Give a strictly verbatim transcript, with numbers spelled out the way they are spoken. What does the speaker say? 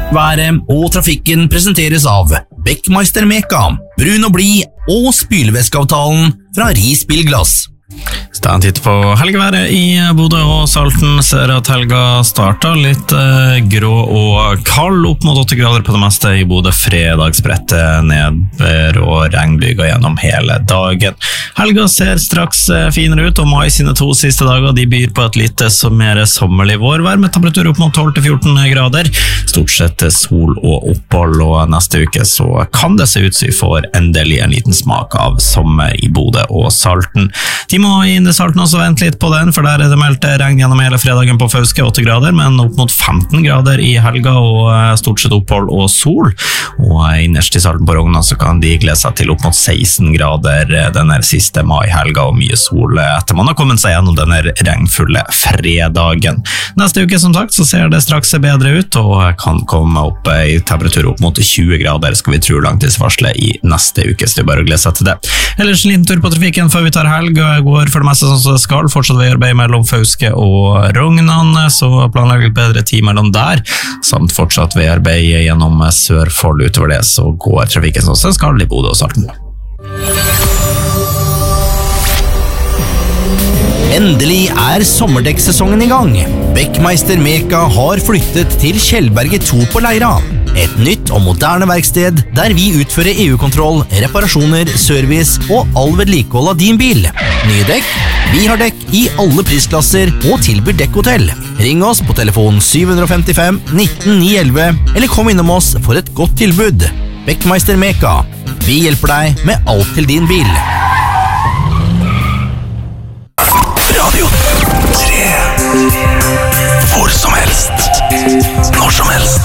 Været og trafikken presenteres av Beckmeister Meka, brun og blid og spylevæskeavtalen fra Ris Bilglass. Ta en titt på helgeværet i Bodø og Salten. Ser at helga startet litt eh, grå og kald, opp mot åtte grader på det meste i Bodø. Fredagsbrettet nedbør og regnbyger gjennom hele dagen. Helga ser straks eh, finere ut, og mai sine to siste dager de byr på et litt mer sommerlig vårvær med temperatur opp mot tolv til fjorten grader. Stort sett sol og opphold, og neste uke så kan det se ut som vi får endelig en liten smak av sommer i Bodø og Salten. De må inn i Salten også vente litt på den, for der er det meldt regn gjennom hele fredagen på Fauske, åtte grader, men opp mot femten grader i helga, og stort sett opphold og sol. Og innerst i Salten på Rogna så kan de glede seg til opp mot seksten grader denne siste mai-helga, og mye sol etter man har kommet seg gjennom denne regnfulle fredagen. Neste uke som sagt så ser det straks bedre ut, og kan komme opp i temperatur opp mot tjue grader, skal vi tro langtidsvarslet i neste uke, så det er bare å glede seg til det. Ellers en liten tur på trafikken før vi tar helg, går for det meste sånn som det skal, fortsatt veiarbeid mellom Fauske og Rognan, så planlegger litt bedre tid mellom der, samt fortsatt veiarbeid gjennom Sørfold. Utover det så går trafikken sånn som det skal i Bodø og Salten. Endelig er sommerdekksesongen i gang. Beckmeister Meka har flyttet til Kjellberget to på Leira. Et nytt og moderne verksted der vi utfører E U-kontroll, reparasjoner, service og all vedlikehold av din bil. Nye dekk? Vi har dekk i alle prisklasser og tilbyr dekkhotell. Ring oss på telefon syv fem fem, nitten ni elleve eller kom innom oss for et godt tilbud. Beckmeister Meka. Vi hjelper deg med alt til din bil. Radio tre. Hvor som helst. Når som helst.